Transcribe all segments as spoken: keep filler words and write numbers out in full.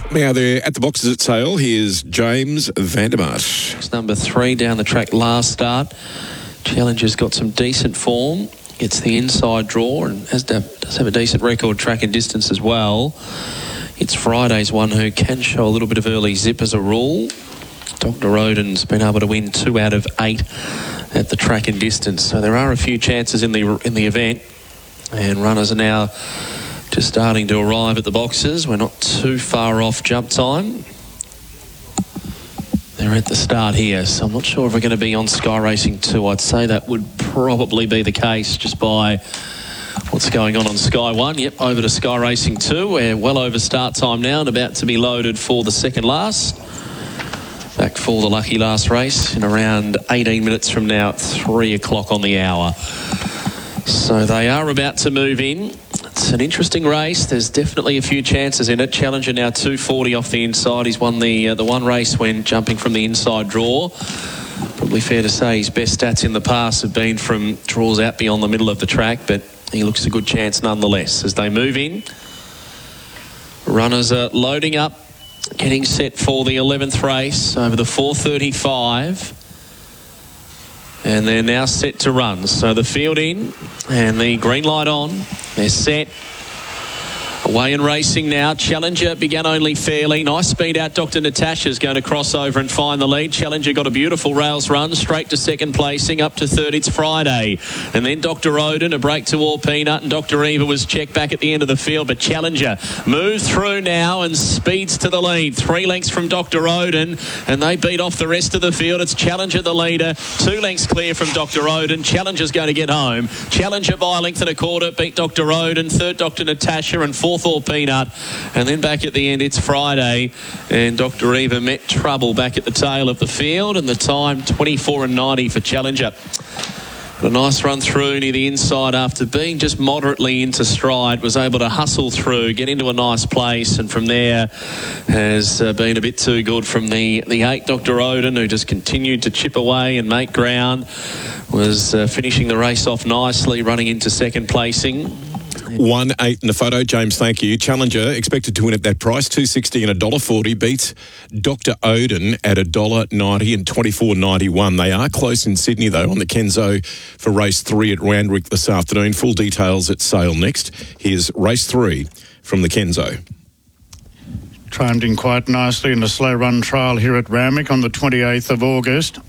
Now they're at the boxes at sale. Here's James Vandermarsh. It's number three down the track last start. Challenger's got some decent form. Gets the inside draw and has to, does have a decent record track and distance as well. It's Friday's one who can show a little bit of early zip as a rule. Doctor Oden's been able to win two out of eight at the track and distance. So there are a few chances in the in the event. And runners are now just starting to arrive at the boxes. We're not too far off jump time. They're at the start here, so I'm not sure if we're going to be on Sky Racing two. I'd say that would probably be the case just by what's going on on Sky one. Yep, over to Sky Racing two. We're well over start time now and about to be loaded for the second last. Back for the lucky last race in around eighteen minutes from now at three o'clock on the hour. So they are about to move in. It's an interesting race. There's definitely a few chances in it. Challenger now two forty off the inside. He's won the uh, the one race when jumping from the inside draw. Probably fair to say his best stats in the past have been from draws out beyond the middle of the track, but he looks a good chance nonetheless as they move in. Runners are loading up, getting set for the eleventh race over the four thirty-five. And they're now set to run. So the field in and the green light on. They're set. Away and racing now. Challenger began only fairly. Nice speed out. Doctor Natasha's going to cross over and find the lead. Challenger got a beautiful rails run straight to second placing up to third. It's Friday. And then Doctor Oden, a break to All Peanut, and Doctor Eva was checked back at the end of the field. But Challenger moves through now and speeds to the lead. Three lengths from Doctor Oden, and they beat off the rest of the field. It's Challenger the leader. Two lengths clear from Doctor Oden. Challenger's going to get home. Challenger by a length and a quarter beat Doctor Oden. Third Doctor Natasha and fourth All Peanut. And then back at the end it's Friday, and Doctor Eva met trouble back at the tail of the field, and the time twenty-four and ninety for Challenger. A nice run through near the inside after being just moderately into stride, was able to hustle through, get into a nice place, and from there has uh, been a bit too good from the, the eight, Doctor Oden, who just continued to chip away and make ground, was uh, finishing the race off nicely, running into second placing. One eight in the photo. James, thank you. Challenger expected to win at that price, two sixty and a dollar forty. Beats Doctor Oden at a dollar ninety and twenty four ninety one. They are close in Sydney though on the Kenzo for race three at Randwick this afternoon. Full details at sale next. Here's race three from the Kenzo. Timed in quite nicely in the slow run trial here at Randwick on the twenty-eighth of August,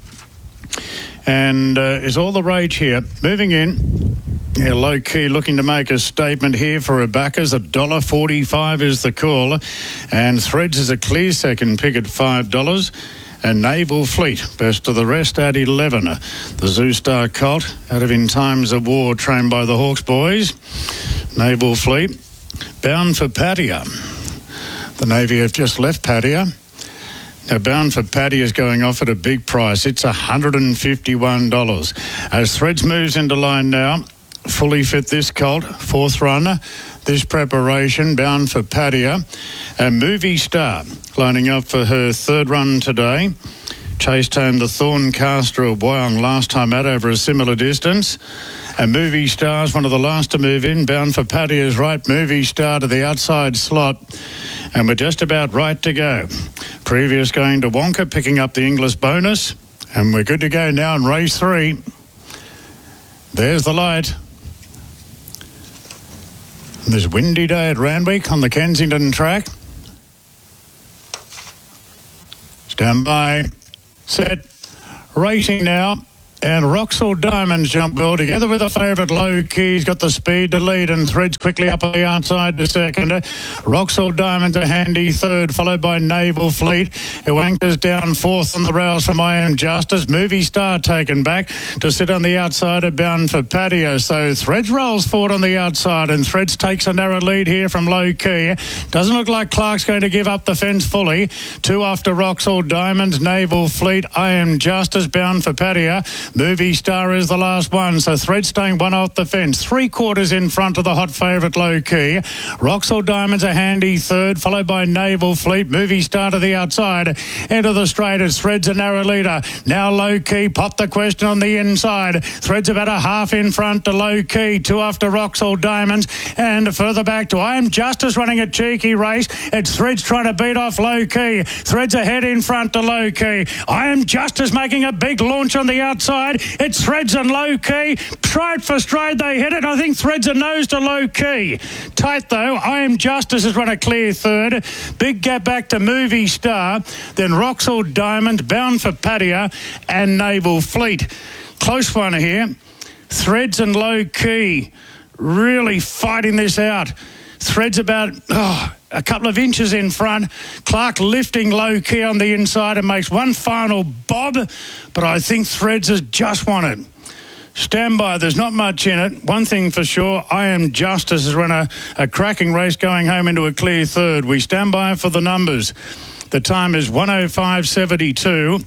and uh, is all the rage here. Moving in. Yeah, low key looking to make a statement here for her backers. one dollar forty-five is the call, and Threads is a clear second pick at five dollars. And Naval Fleet, best of the rest, at eleven. The Zoo Star Colt, out of In Times of War, trained by the Hawks boys. Naval Fleet, bound for Pattaya. The Navy have just left Pattaya. Now, Bound for Paddy is going off at a big price. It's one hundred fifty-one dollars. As Threads moves into line now, fully fit this colt, fourth runner, this preparation, Bound for Pattaya. And Movie Star, lining up for her third run today. Chased home the Thorncaster of Wyong last time out over a similar distance. And Movie Star's one of the last to move in. Bound for Pattaya's right. Movie Star to the outside slot. And we're just about right to go. Previous going to Wonka, picking up the English bonus. And we're good to go now in race three. There's the light. And this windy day at Randwick on the Kensington track. Stand by. Set. Racing now. And Roxall Diamonds jump well together with a favourite Low Key. He's got the speed to lead, and Threads quickly up on the outside to second. Roxall Diamonds a handy third, followed by Naval Fleet, who anchors down fourth on the rails from I Am Justice. Movie Star taken back to sit on the outside of Bound for Pattaya. So Threads rolls forward on the outside, and Threads takes a narrow lead here from Low Key. Doesn't look like Clark's going to give up the fence fully. Two after Roxall Diamonds, Naval Fleet, I Am Justice, Bound for Pattaya. Movie Star is the last one, so Thread staying one off the fence. Three quarters in front of the hot favourite Low Key. Roxall Diamond's a handy third, followed by Naval Fleet. Movie Star to the outside. Into the straight as Thread's a narrow leader. Now Low Key, pop the question on the inside. Thread's about a half in front to Low Key. Two after Roxall Diamonds. And further back to I Am Justice running a cheeky race. It's Thread's trying to beat off Low Key. Thread's ahead in front to Low Key. I Am Justice making a big launch on the outside. It's Threads and Low Key. Straight for straight they hit it. I think Threads a nose to Low Key. Tight though. I Am Justice has run a clear third. Big gap back to Movie Star. Then Roxall Diamond, Bound for Padia and Naval Fleet. Close one here. Threads and Low Key really fighting this out. Threads about oh, a couple of inches in front. Clark lifting Low Key on the inside and makes one final bob, but I think Threads has just won it. Stand by, there's not much in it. One thing for sure, I Am Justice has run a, a cracking race going home into a clear third. We stand by for the numbers. The time is one oh five seventy-two.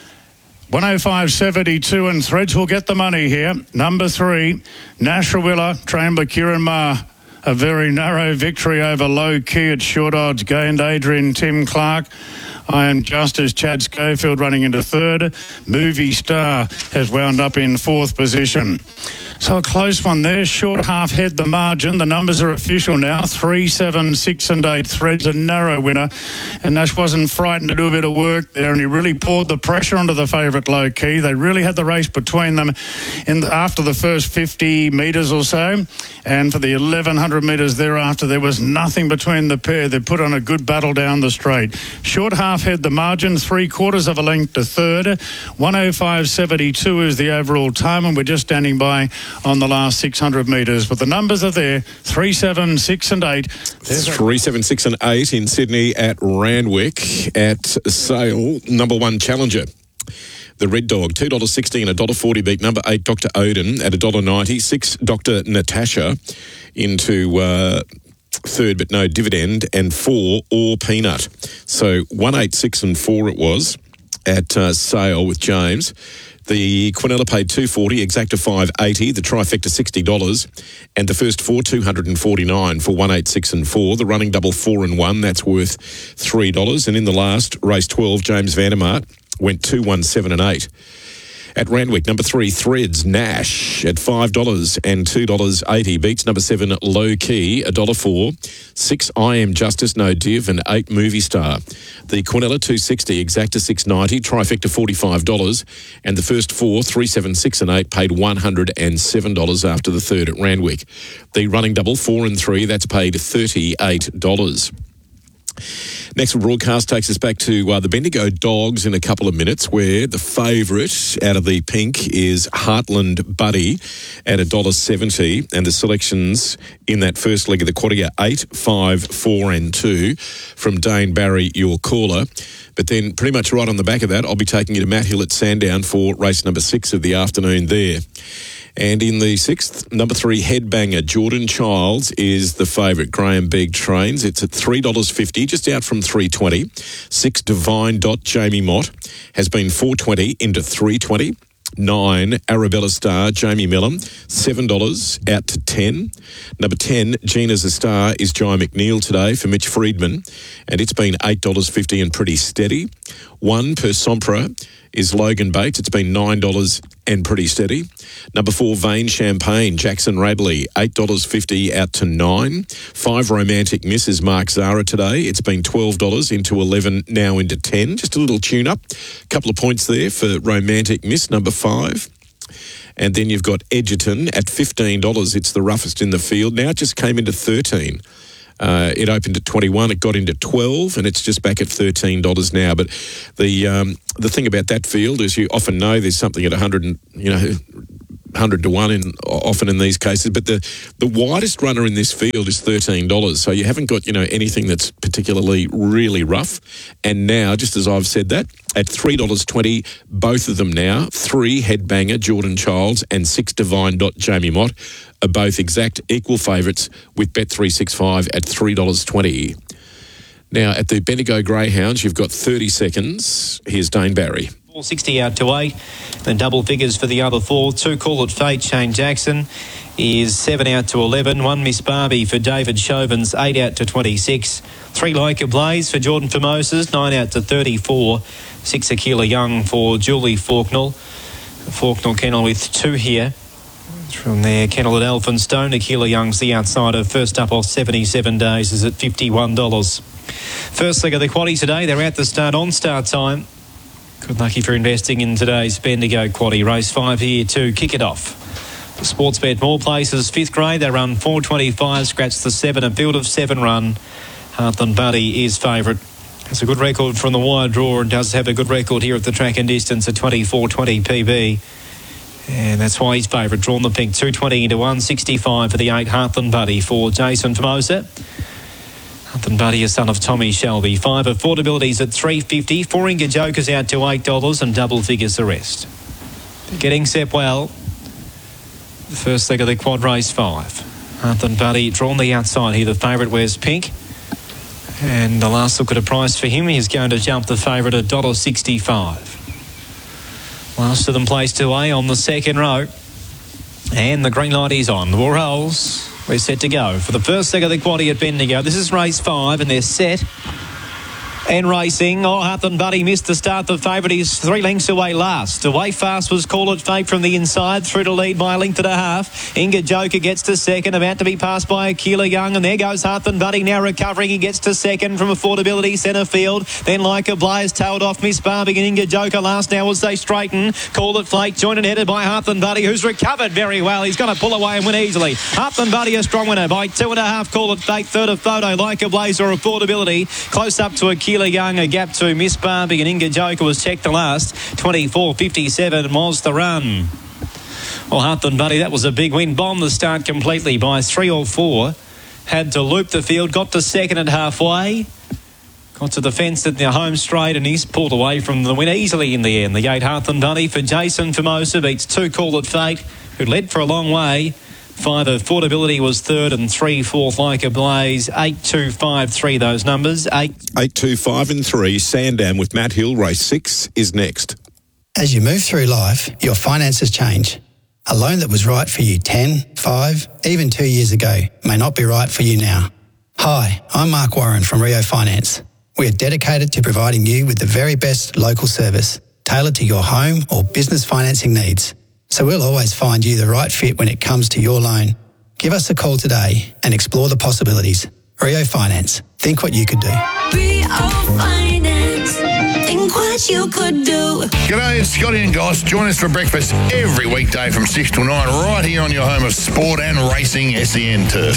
one oh five seventy-two and Threads will get the money here. Number three, Nasrawilla, trained by Kieran Ma. A very narrow victory over Low Key at short odds. Gained Adrian Tim Clark. I Am Justice, Chad Schofield running into third. Movie Star has wound up in fourth position. So a close one there. Short half head the margin. The numbers are official now. Three, seven, six and eight. Threads a narrow winner. And Nash wasn't frightened to do a bit of work there, and he really poured the pressure onto the favourite Low Key. They really had the race between them in the, after the first fifty metres or so. And for the eleven hundred metres thereafter, there was nothing between the pair. They put on a good battle down the straight. Short half head the margin. Three quarters of a length to third. one oh five seventy-two is the overall time, and we're just standing by on the last six hundred metres. But the numbers are there. Three, seven, six and eight. There's Three, seven, six and eight in Sydney at Randwick at Sale. Number one Challenger. The Red Dog, two dollars sixty and one dollar forty beat number eight, Doctor Odin, at one dollar ninety. Six, Doctor Natasha into uh, third but no dividend. And four, Or Peanut. So one, eight, six and four it was at uh, Sale with James. The Quinella paid two forty, Exacta five eighty, the trifecta sixty dollars, and the first four two hundred forty-nine for one, eight, six and four. The running double four and one, that's worth three dollars. And in the last, race twelve, James Vandermart went two, one, seven and eight. At Randwick, number three, Threads, Nash at five dollars and two dollars eighty. Beats number seven, Low Key, one dollar four. Six, I Am Justice, no div, and eight, Movie Star. The Quinella, two sixty, Exacta six ninety, trifecta forty-five dollars. And the first four, three, seven, six and eight, paid one hundred seven dollars after the third at Randwick. The running double, four and three, that's paid thirty-eight dollars. Next broadcast takes us back to uh, the Bendigo Dogs in a couple of minutes, where the favourite out of the pink is Heartland Buddy at one dollar seventy, and the selections in that first leg of the quaddy are eight, five, four and two from Dane Barry, your caller. But then pretty much right on the back of that, I'll be taking you to Matt Hill at Sandown for race number six of the afternoon there. And in the sixth, number three, Headbanger, Jordan Childs is the favourite. Graham Begg trains. It's at three dollars fifty, just out from three dollars twenty. Six, Divine Dot, Jamie Mott, has been four dollars twenty into three dollars twenty. Nine, Arabella Star, Jamie Millam, seven dollars out to ten. Number ten, Gina's a Star, is Jai McNeil today for Mitch Friedman, and it's been eight dollars fifty and pretty steady. One, Per Sompra, is Logan Bates. It's been nine dollars and pretty steady. Number four, Vein Champagne, Jackson Radley, eight dollars fifty out to nine. Five, Romantic Miss is Mark Zara today. It's been twelve dollars into eleven, now into ten. Just a little tune-up. A couple of points there for Romantic Miss, number five. And then you've got Edgerton at fifteen dollars. It's the roughest in the field. Now it just came into thirteen. Uh, it opened at twenty-one, it got into twelve, and it's just back at thirteen dollars now. But the um, the thing about that field is you often know there's something at one hundred, and, you know, one hundred to one in, often in these cases. But the, the widest runner in this field is thirteen dollars. So you haven't got, you know, anything that's particularly really rough. And now, just as I've said that, at three dollars twenty, both of them now, three, Headbanger, Jordan Childs, and six, Divine Dot, Jamie Mott, are both exact equal favourites with Bet three sixty-five at three dollars twenty. Now, at the Bendigo Greyhounds, you've got thirty seconds. Here's Dane Barry. four sixty out to eight. Then double figures for the other four. Two Call It Fate, Shane Jackson, is seven out to eleven. One Miss Barbie for David Chauvin's, eight out to twenty-six. Three Like a Blaze for Jordan Formosa's, nine out to thirty-four. Six Aquila Young for Julie Faulknell. Faulknell kennel with two here. From there, kennel at Elphinstone. Aquila Young's the outsider. First up off seventy-seven days is at fifty-one dollars. First leg of the quaddie today. They're at the start on start time. Good luck if you're investing in today's Bendigo quaddie. Race five here to kick it off. Sportsbet More Places, fifth grade. They run four twenty-five, scratch the seven. A field of seven run. Heartland Buddy is favourite. Has a good record from the wide draw and does have a good record here at the track and distance at twenty-four twenty P B. And that's why he's favourite. Drawn the pink, two twenty into one sixty-five for the eight Heartland Buddy for Jason Formosa. Heartland Buddy, a son of Tommy Shelby. Five affordabilities at three fifty. Four Inga Jokers out to eight dollars and double figures the rest. Getting set well. The first leg of the quad race five. Heartland Buddy drawn the outside here. The favourite wears pink. And the last look at a price for him, he's going to jump the favourite at one dollar sixty-five. Last of them placed away on the second row. And the green light is on. The ball rolls. We're set to go for the first leg of the quaddie at Bendigo. This is race five and they're set and racing. Oh, Heartland Buddy missed the start. The favourite is three lengths away last. Away fast was Call It Fate from the inside. Through to lead by a length and a half. Inga Joker gets to second. About to be passed by Aquila Young. And there goes Heartland Buddy now recovering. He gets to second from affordability centre field. Then Like a Blaze tailed off Miss Barbie and Inga Joker last now as they straighten. Call It Fate joined and headed by Heartland Buddy, who's recovered very well. He's going to pull away and win easily. Heartland Buddy a strong winner by two and a half. Call It Fate. Third of Photo. Like a Blaze or affordability. Close up to Aquila Young, a gap to Miss Barbie and Inga Joker was checked the last. twenty-four fifty-seven was the run. Well, Heartland Buddy, that was a big win. Bombed the start completely by three or four. Had to loop the field, got to second at halfway. Got to the fence at the home straight and he's pulled away from the win easily in the end. The eight Heartland Buddy for Jason Formosa beats two Call It Fate, who led for a long way. Five affordability was third and three fourth Like a Blaze. Eight two five three those numbers. Eight eight two five and three. Sandown with Matt Hill. Race six is next. As you move through life, your finances change. A loan that was right for you ten, five, even two years ago may not be right for you now. Hi, I'm Mark Warren from Rio Finance. We are dedicated to providing you with the very best local service, tailored to your home or business financing needs. So we'll always find you the right fit when it comes to your loan. Give us a call today and explore the possibilities. Rio Finance. Think what you could do. Rio Finance. Think what you could do. G'day, it's Scotty and Goss. Join us for breakfast every weekday from six till nine right here on your home of sport and racing, S E N Turf.